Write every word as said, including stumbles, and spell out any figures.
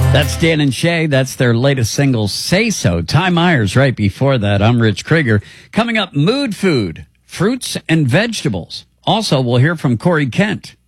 That's Dan and Shay. That's their latest single, Say So. Ty Myers right before that. I'm Rich Krieger. Coming up, mood food, fruits and vegetables. Also, we'll hear from Corey Kent.